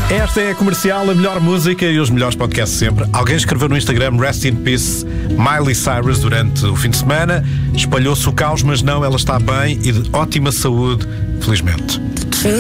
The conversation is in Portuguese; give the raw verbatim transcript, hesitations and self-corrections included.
Esta é a Comercial, a melhor música e os melhores podcasts sempre. Alguém escreveu no Instagram Rest in Peace Miley Cyrus durante o fim de semana. Espalhou-se o caos, mas não, ela está bem e de ótima saúde, felizmente.